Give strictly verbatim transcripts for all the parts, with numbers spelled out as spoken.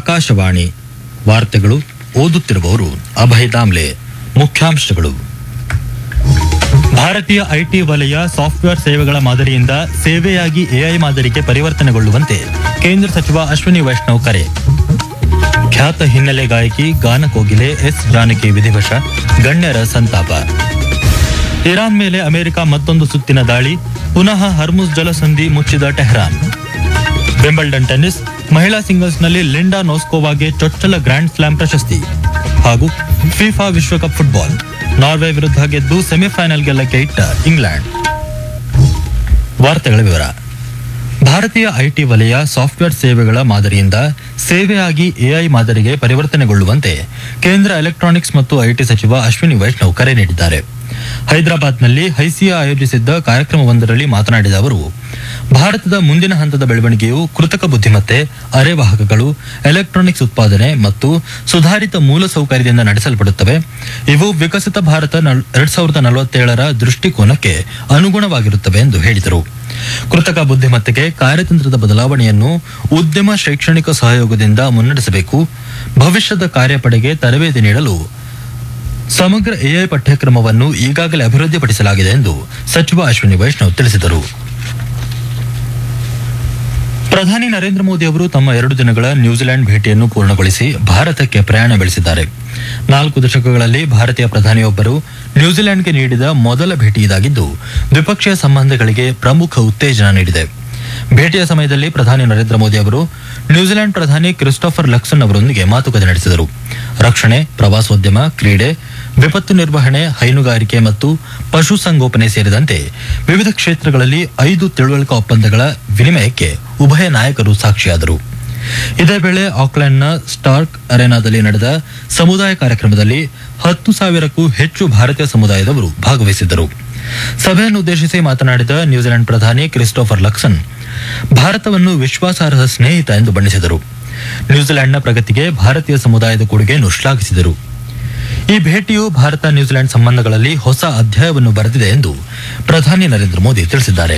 ಆಕಾಶವಾಣಿ ವಾರ್ತೆಗಳು ಓದುತ್ತಿರುವವರು ಅಭಯ್ ದಾಮ್ಲೆ. ಮುಖ್ಯಾಂಶಗಳು: ಭಾರತೀಯ ಐಟಿ ವಲಯ ಸಾಫ್ಟ್ವೇರ್ ಸೇವೆಗಳ ಮಾದರಿಯಿಂದ ಸೇವೆಯಾಗಿ ಎಐ ಮಾದರಿಗೆ ಪರಿವರ್ತನೆಗೊಳ್ಳುವಂತೆ ಕೇಂದ್ರ ಸಚಿವ ಅಶ್ವಿನಿ ವೈಷ್ಣವ್ ಕರೆ. ಖ್ಯಾತ ಹಿನ್ನೆಲೆ ಗಾಯಕಿ ಗಾನ ಕೋಗಿಲೆ ಎಸ್ ಜಾನಕಿ ವಿಧಿವಶ, ಗಣ್ಯರ ಸಂತಾಪ. ಇರಾನ್ ಮೇಲೆ ಅಮೆರಿಕ ಮತ್ತೊಂದು ಸುತ್ತಿನ ದಾಳಿ, ಪುನಃ ಹರ್ಮುಜ್ ಜಲಸಂಧಿ ಮುಚ್ಚಿದ ಟೆಹರಾನ್. ವಿಂಬಲ್ಡನ್ ಟೆನ್ನಿಸ್ ಮಹಿಳಾ ಸಿಂಗಲ್ಸ್ನಲ್ಲಿ ಲಿಂಡಾ ನೋಸ್ಕೋವಾಗೆ ಚೊಚ್ಚಲ ಗ್ರ್ಯಾಂಡ್ ಸ್ಲಾಮ್ ಪ್ರಶಸ್ತಿ. ಹಾಗೂ ಫಿಫಾ ವಿಶ್ವಕಪ್ ಫುಟ್ಬಾಲ್, ನಾರ್ವೆ ವಿರುದ್ಧ ಗೆದ್ದು ಸೆಮಿಫೈನಲ್ ಗೆಲ್ಲಕ್ಕೆ ಇಟ್ಟ ಇಂಗ್ಲೆಂಡ್. ವಾರ್ತೆಗಳ ವಿವರ. ಭಾರತೀಯ ಐಟಿ ವಲಯ ಸಾಫ್ಟ್ವೇರ್ ಸೇವೆಗಳ ಮಾದರಿಯಿಂದ ಸೇವೆಯಾಗಿ ಎಐ ಮಾದರಿಗೆ ಪರಿವರ್ತನೆಗೊಳ್ಳುವಂತೆ ಕೇಂದ್ರ ಎಲೆಕ್ಟ್ರಾನಿಕ್ಸ್ ಮತ್ತು ಐಟಿ ಸಚಿವ ಅಶ್ವಿನಿ ವೈಷ್ಣವ್ ಕರೆ ನೀಡಿದ್ದಾರೆ. ಹೈದರಾಬಾದ್ನಲ್ಲಿ ಹೈಸಿಯಾ ಆಯೋಜಿಸಿದ್ದ ಕಾರ್ಯಕ್ರಮವೊಂದರಲ್ಲಿ ಮಾತನಾಡಿದ ಅವರು, ಭಾರತದ ಮುಂದಿನ ಹಂತದ ಬೆಳವಣಿಗೆಯು ಕೃತಕ ಬುದ್ಧಿಮತ್ತೆ, ಅರೆವಾಹಕಗಳು, ಎಲೆಕ್ಟ್ರಾನಿಕ್ಸ್ ಉತ್ಪಾದನೆ ಮತ್ತು ಸುಧಾರಿತ ಮೂಲಸೌಕರ್ಯದಿಂದ ನಡೆಸಲ್ಪಡುತ್ತವೆ. ಇವು ವಿಕಸಿತ ಭಾರತ ಎರಡ್ ಸಾವಿರದ ನಲವತ್ತೇಳರ ದೃಷ್ಟಿಕೋನಕ್ಕೆ ಅನುಗುಣವಾಗಿರುತ್ತವೆ ಎಂದು ಹೇಳಿದರು. ಕೃತಕ ಬುದ್ಧಿಮತ್ತೆಗೆ ಕಾರ್ಯತಂತ್ರದ ಬದಲಾವಣೆಯನ್ನು ಉದ್ಯಮ ಶೈಕ್ಷಣಿಕ ಸಹಯೋಗದಿಂದ ಮುನ್ನಡೆಸಬೇಕು. ಭವಿಷ್ಯದ ಕಾರ್ಯಪಡೆಗೆ ತರಬೇತಿ ನೀಡಲು ಸಮಗ್ರ ಎಐ ಪಠ್ಯಕ್ರಮವನ್ನು ಈಗಾಗಲೇ ಅಭಿವೃದ್ಧಿಪಡಿಸಲಾಗಿದೆ ಎಂದು ಸಚಿವ ಅಶ್ವಿನಿ ವೈಷ್ಣವ್ ತಿಳಿಸಿದರು. ಪ್ರಧಾನಿ ನರೇಂದ್ರ ಮೋದಿ ಅವರು ತಮ್ಮ ಎರಡು ದಿನಗಳ ನ್ಯೂಜಿಲೆಂಡ್ ಭೇಟಿಯನ್ನು ಪೂರ್ಣಗೊಳಿಸಿ ಭಾರತಕ್ಕೆ ಪ್ರಯಾಣ ಬೆಳೆಸಿದ್ದಾರೆ. ನಾಲ್ಕು ದಶಕಗಳಲ್ಲಿ ಭಾರತೀಯ ಪ್ರಧಾನಿಯೊಬ್ಬರು ನ್ಯೂಜಿಲೆಂಡ್ಗೆ ನೀಡಿದ ಮೊದಲ ಭೇಟಿ ಇದಾಗಿದ್ದು, ದ್ವಿಪಕ್ಷೀಯ ಸಂಬಂಧಗಳಿಗೆ ಪ್ರಮುಖ ಉತ್ತೇಜನ ನೀಡಿದೆ. ಭೇಟಿಯ ಸಮಯದಲ್ಲಿ ಪ್ರಧಾನಿ ನರೇಂದ್ರ ಮೋದಿ ಅವರು ನ್ಯೂಜಿಲೆಂಡ್ ಪ್ರಧಾನಿ ಕ್ರಿಸ್ಟೋಫರ್ ಲಕ್ಸನ್ ಅವರೊಂದಿಗೆ ಮಾತುಕತೆ ನಡೆಸಿದರು. ರಕ್ಷಣೆ, ಪ್ರವಾಸೋದ್ಯಮ, ಕ್ರೀಡೆ, ವಿಪತ್ತು ನಿರ್ವಹಣೆ, ಹೈನುಗಾರಿಕೆ ಮತ್ತು ಪಶುಸಂಗೋಪನೆ ಸೇರಿದಂತೆ ವಿವಿಧ ಕ್ಷೇತ್ರಗಳಲ್ಲಿ ಐದು ತಿಳುವಳಿಕಾ ಒಪ್ಪಂದಗಳ ವಿನಿಮಯಕ್ಕೆ ಉಭಯ ನಾಯಕರು ಸಾಕ್ಷಿಯಾದರು. ಇದೇ ವೇಳೆ ಆಕ್ಲೆಂಡ್ನ ಸ್ಟಾರ್ಕ್ ಅರೆನಾದಲ್ಲಿ ನಡೆದ ಸಮುದಾಯ ಕಾರ್ಯಕ್ರಮದಲ್ಲಿ ಹತ್ತು ಸಾವಿರಕ್ಕೂ ಹೆಚ್ಚು ಭಾರತೀಯ ಸಮುದಾಯದವರು ಭಾಗವಹಿಸಿದ್ದರು. ಸಭೆಯನ್ನುದ್ದೇಶಿಸಿ ಮಾತನಾಡಿದ ನ್ಯೂಜಿಲೆಂಡ್ ಪ್ರಧಾನಿ ಕ್ರಿಸ್ಟೋಫರ್ ಲಕ್ಸನ್ ಭಾರತವನ್ನು ವಿಶ್ವಾಸಾರ್ಹ ಸ್ನೇಹಿತ ಎಂದು ಬಣ್ಣಿಸಿದರು. ನ್ಯೂಜಿಲೆಂಡ್ನ ಪ್ರಗತಿಗೆ ಭಾರತೀಯ ಸಮುದಾಯದ ಕೊಡುಗೆಯನ್ನು ಶ್ಲಾಘಿಸಿದರು. ಈ ಭೇಟಿಯು ಭಾರತ ನ್ಯೂಜಿಲೆಂಡ್ ಸಂಬಂಧಗಳಲ್ಲಿ ಹೊಸ ಅಧ್ಯಾಯವನ್ನು ಬರೆದಿದೆ ಎಂದು ಪ್ರಧಾನಿ ನರೇಂದ್ರ ಮೋದಿ ತಿಳಿಸಿದ್ದಾರೆ.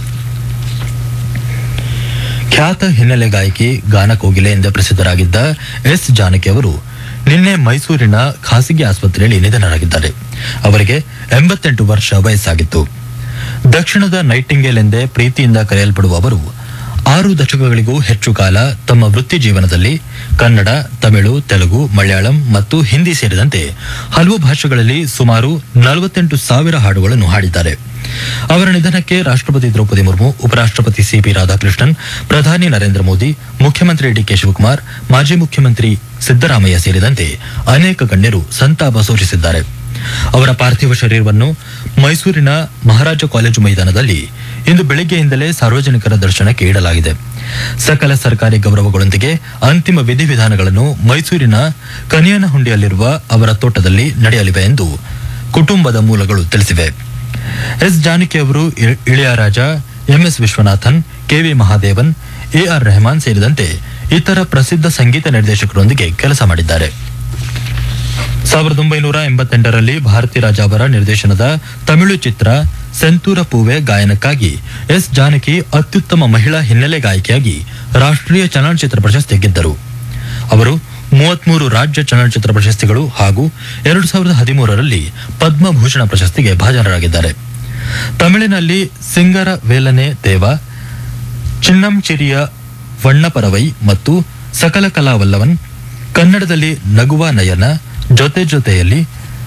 ಖ್ಯಾತ ಹಿನ್ನೆಲೆ ಗಾಯಕಿ ಗಾನ ಕೋಗಿಲೆ ಎಂದೇ ಪ್ರಸಿದ್ಧರಾಗಿದ್ದ ಎಸ್ ಜಾನಕಿ ಅವರು ನಿನ್ನೆ ಮೈಸೂರಿನ ಖಾಸಗಿ ಆಸ್ಪತ್ರೆಯಲ್ಲಿ ನಿಧನರಾಗಿದ್ದಾರೆ. ಅವರಿಗೆ ಎಂಬತ್ತೆಂಟು ವರ್ಷ ವಯಸ್ಸಾಗಿತ್ತು. ದಕ್ಷಿಣದ ನೈಟಿಂಗೇಲ್ ಎಂದೇ ಪ್ರೀತಿಯಿಂದ ಕರೆಯಲ್ಪಡುವ ಅವರು ಆರು ದಶಕಗಳಿಗೂ ಹೆಚ್ಚು ಕಾಲ ತಮ್ಮ ವೃತ್ತಿ ಜೀವನದಲ್ಲಿ ಕನ್ನಡ, ತಮಿಳು, ತೆಲುಗು, ಮಲಯಾಳಂ ಮತ್ತು ಹಿಂದಿ ಸೇರಿದಂತೆ ಹಲವು ಭಾಷೆಗಳಲ್ಲಿ ಸುಮಾರು ನಲವತ್ತೆಂಟು ಸಾವಿರ ಹಾಡುಗಳನ್ನು ಹಾಡಿದ್ದಾರೆ. ಅವರ ನಿಧನಕ್ಕೆ ರಾಷ್ಟ್ರಪತಿ ದ್ರೌಪದಿ ಮುರ್ಮು, ಉಪರಾಷ್ಟ್ರಪತಿ ಸಿಪಿ ರಾಧಾಕೃಷ್ಣನ್, ಪ್ರಧಾನಿ ನರೇಂದ್ರ ಮೋದಿ, ಮುಖ್ಯಮಂತ್ರಿ ಡಿಕೆ ಶಿವಕುಮಾರ್, ಮಾಜಿ ಮುಖ್ಯಮಂತ್ರಿ ಸಿದ್ದರಾಮಯ್ಯ ಸೇರಿದಂತೆ ಅನೇಕ ಗಣ್ಯರು ಸಂತಾಪ ಸೂಚಿಸಿದ್ದಾರೆ. ಅವರ ಪಾರ್ಥಿವ ಶರೀರವನ್ನು ಮೈಸೂರಿನ ಮಹಾರಾಜ ಕಾಲೇಜು ಮೈದಾನದಲ್ಲಿ ಇಂದು ಬೆಳಗ್ಗೆಯಿಂದಲೇ ಸಾರ್ವಜನಿಕರ ದರ್ಶನಕ್ಕೆ ಇಡಲಾಗಿದೆ. ಸಕಲ ಸರ್ಕಾರಿ ಗೌರವಗಳೊಂದಿಗೆ ಅಂತಿಮ ವಿಧಿವಿಧಾನಗಳನ್ನು ಮೈಸೂರಿನ ಕನಿಯನಹುಂಡಿಯಲ್ಲಿರುವ ಅವರ ತೋಟದಲ್ಲಿ ನಡೆಯಲಿವೆ ಎಂದು ಕುಟುಂಬದ ಮೂಲಗಳು ತಿಳಿಸಿವೆ. ಎಸ್ ಜಾನಕಿ ಅವರು Ilaiyaraaja, MS Viswanathan, KV Mahadevan, AR Rahman ಸೇರಿದಂತೆ ಇತರ ಪ್ರಸಿದ್ಧ ಸಂಗೀತ ನಿರ್ದೇಶಕರೊಂದಿಗೆ ಕೆಲಸ ಮಾಡಿದ್ದಾರೆ. ಸಾವಿರದ ಒಂಬೈನೂರ ಎಂಬತ್ತೆಂಟರಲ್ಲಿ ಭಾರತಿ ರಾಜ ಅವರ ನಿರ್ದೇಶನದ ತಮಿಳು ಚಿತ್ರ ಸೆಂತೂರ ಪೂವೆ ಗಾಯನಕ್ಕಾಗಿ ಎಸ್ ಜಾನಕಿ ಅತ್ಯುತ್ತಮ ಮಹಿಳಾ ಹಿನ್ನೆಲೆ ಗಾಯಕಿಯಾಗಿ ರಾಷ್ಟ್ರೀಯ ಚಲನಚಿತ್ರ ಪ್ರಶಸ್ತಿ ಗೆದ್ದರು. ಅವರು ಮೂವತ್ಮೂರು ರಾಜ್ಯ ಚಲನಚಿತ್ರ ಪ್ರಶಸ್ತಿಗಳು ಹಾಗೂ ಎರಡು ಸಾವಿರದ ಹದಿಮೂರರಲ್ಲಿ ಪದ್ಮಭೂಷಣ ಪ್ರಶಸ್ತಿಗೆ ಭಾಜನರಾಗಿದ್ದಾರೆ. ತಮಿಳಿನಲ್ಲಿ ಸಿಂಗರ ವೇಲನೆ ದೇವ, ಚಿನ್ನಂ ಚಿರಿಯ ವಣ್ಣಪರವೈ ಮತ್ತು ಸಕಲ ಕಲಾವಲ್ಲವನ್, ಕನ್ನಡದಲ್ಲಿ ನಗುವ ನಯನ, ಜೊತೆ ಜೊತೆಯಲ್ಲಿ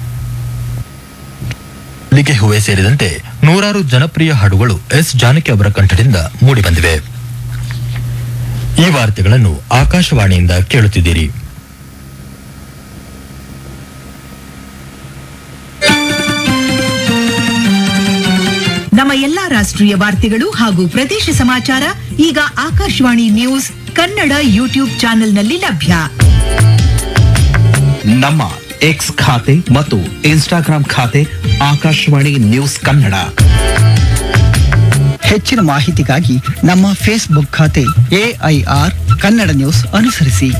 ಲಿಗೆ ಹೂವೆ ಸೇರಿದಂತೆ ನೂರಾರು ಜನಪ್ರಿಯ ಹಾಡುಗಳು ಎಸ್ ಜಾನಕಿ ಅವರ ಕಂಠದಿಂದ ಮೂಡಿಬಂದಿವೆ. ಈ ವಾರ್ತೆಗಳನ್ನು ಆಕಾಶವಾಣಿಯಿಂದ ಕೇಳುತ್ತಿದ್ದೀರಿ. ನಮ್ಮ ಎಲ್ಲಾ ರಾಷ್ಟ್ರೀಯ ವಾರ್ತೆಗಳು ಹಾಗೂ ಪ್ರದೇಶ ಸಮಾಚಾರ ಈಗ ಆಕಾಶವಾಣಿ ನ್ಯೂಸ್ ಕನ್ನಡ ಯೂಟ್ಯೂಬ್ ಚಾನೆಲ್ನಲ್ಲಿ ಲಭ್ಯ. ನಮ್ಮ ಎಕ್ಸ್ ಖಾತೆ ಮತ್ತು ಇನ್ಸ್ಟಾಗ್ರಾಂ ಖಾತೆ ಆಕಾಶವಾಣಿ ನ್ಯೂಸ್ ಕನ್ನಡ. ಹೆಚ್ಚಿನ ಮಾಹಿತಿಗಾಗಿ ನಮ್ಮ ಫೇಸ್ಬುಕ್ ಖಾತೆ ಎಐಆರ್ ಕನ್ನಡ ನ್ಯೂಸ್ ಅನುಸರಿಸಿ.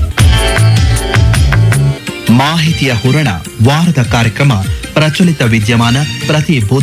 ಮಾಹಿತಿಯ ಹೂರಣ, ವಾರದ ಕಾರ್ಯಕ್ರಮ, ಪ್ರಚಲಿತ ವಿದ್ಯಮಾನ ಪ್ರತಿ